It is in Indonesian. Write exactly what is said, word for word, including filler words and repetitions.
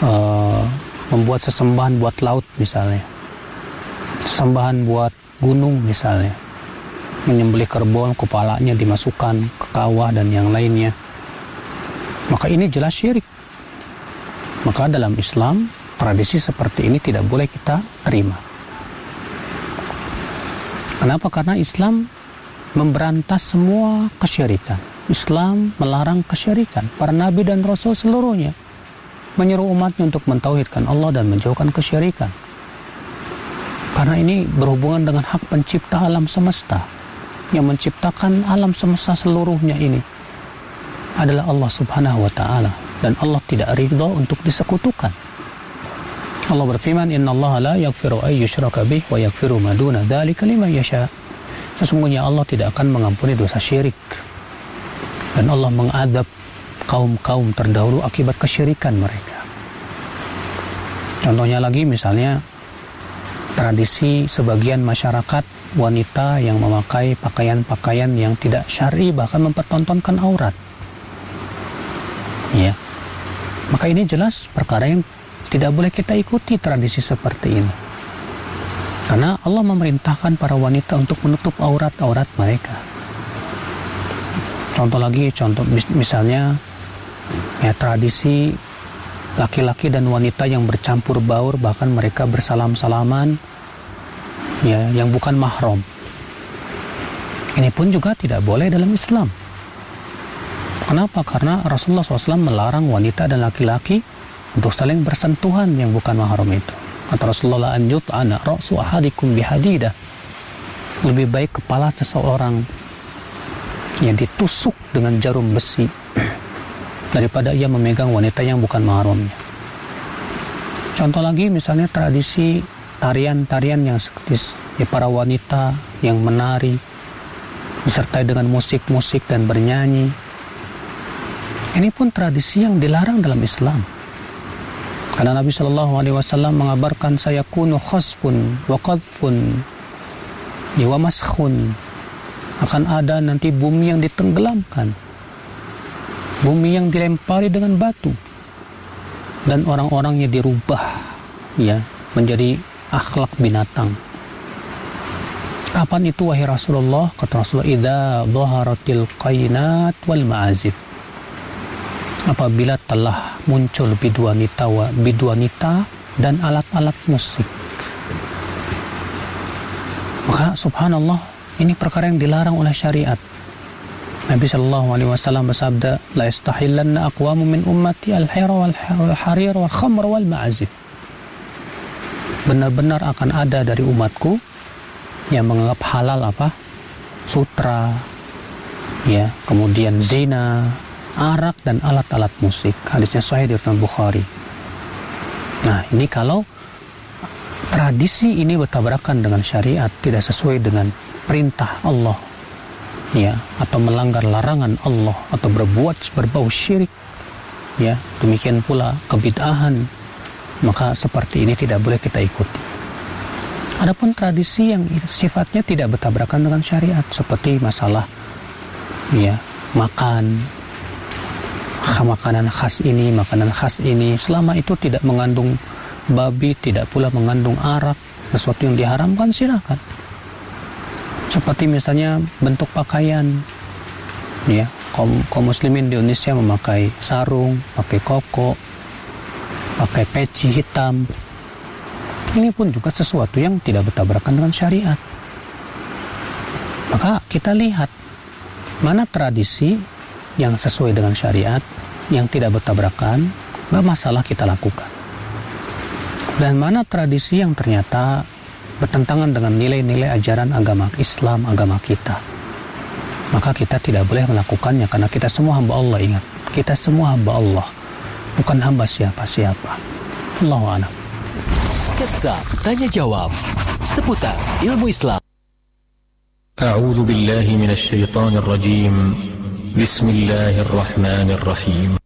uh, membuat sesembahan buat laut misalnya, sesembahan buat gunung misalnya, menyembelih kerbau, kepalanya dimasukkan ke kawah dan yang lainnya, maka ini jelas syirik. Maka dalam Islam tradisi seperti ini tidak boleh kita terima. Kenapa? Karena Islam memberantas semua kesyirikan. Islam melarang kesyirikan. Para nabi dan rasul seluruhnya menyeru umatnya untuk mentauhidkan Allah dan menjauhkan kesyirikan. Karena ini berhubungan dengan hak pencipta alam semesta. Yang menciptakan alam semesta seluruhnya ini adalah Allah Subhanahu wa ta'ala, dan Allah tidak ridha untuk disekutukan. Allah berfirman, innallaha la yaghfiru ay yushraka bih wa yaghfiru ma duna dzalika liman yasha. Sesungguhnya Allah tidak akan mengampuni dosa syirik, dan Allah mengadab kaum-kaum terdahulu akibat kesyirikan mereka. Contohnya lagi misalnya tradisi sebagian masyarakat wanita yang memakai pakaian-pakaian yang tidak syar'i, bahkan mempertontonkan aurat. Ya. Maka ini jelas perkara yang tidak boleh kita ikuti, tradisi seperti ini. Karena Allah memerintahkan para wanita untuk menutup aurat-aurat mereka. Contoh lagi, contoh misalnya ya, tradisi laki-laki dan wanita yang bercampur baur, bahkan mereka bersalam-salaman ya, yang bukan mahram. Ini pun juga tidak boleh dalam Islam. Kenapa? Karena Rasulullah shallallahu alaihi wasallam melarang wanita dan laki-laki untuk saling bersentuhan yang bukan mahram itu. Kata Rasulullah, an yut'ana ra'su ahadikum bihadidah. Lebih baik kepala seseorang yang ditusuk dengan jarum besi daripada ia memegang wanita yang bukan mahramnya. Contoh lagi misalnya tradisi tarian-tarian yang seperti ya, para wanita yang menari disertai dengan musik-musik dan bernyanyi. Ini pun tradisi yang dilarang dalam Islam. Karena Nabi Shallallahu Alaihi Wasallam mengabarkan, sayakunu khasfun wa qadfun wa maskhun, akan ada nanti bumi yang ditenggelamkan, bumi yang dilempari dengan batu, dan orang-orangnya dirubah ya menjadi akhlak binatang. Kapan itu wahai Rasulullah? Kata Rasulullah, idza dhaharatil qainat wal ma'azif. Apabila telah muncul bidwanita wa bidwanita dan alat-alat musik. Maka subhanallah, ini perkara yang dilarang oleh syariat. Nabi sallallahu alaihi wasallam bersabda, la yastahillanna aqwamu min ummati al-hira wal harir wal khamr wal ma'azif. Benar-benar akan ada dari umatku yang menganggap halal apa? Sutra, ya, kemudian zina, arak dan alat-alat musik. Hadisnya sahih di riwayat Bukhari. Nah, ini kalau tradisi ini bertabrakan dengan syariat, tidak sesuai dengan perintah Allah, ya, atau melanggar larangan Allah, atau berbuat berbau syirik, ya, demikian pula kebid'ahan, maka seperti ini tidak boleh kita ikuti. Adapun tradisi yang sifatnya tidak bertabrakan dengan syariat, seperti masalah ya makan, makanan khas ini, makanan khas ini, selama itu tidak mengandung babi, tidak pula mengandung arak, sesuatu yang diharamkan, silakan. Seperti misalnya bentuk pakaian, ya, kaum, kaum muslimin di Indonesia memakai sarung, pakai koko, pakai peci hitam. Ini pun juga sesuatu yang tidak bertabrakan dengan syariat. Maka kita lihat mana tradisi yang sesuai dengan syariat, yang tidak bertabrakan, nggak masalah kita lakukan. Dan mana tradisi yang ternyata bertentangan dengan nilai-nilai ajaran agama Islam, agama kita, maka kita tidak boleh melakukannya, karena kita semua hamba Allah. Ingat, kita semua hamba Allah, bukan hamba siapa-siapa. Allahu a'lam. Sketsa Tanya Jawab seputar ilmu Islam. A'udzu billahi minasy syaithanir rajim. Bismillahirrahmanirrahim.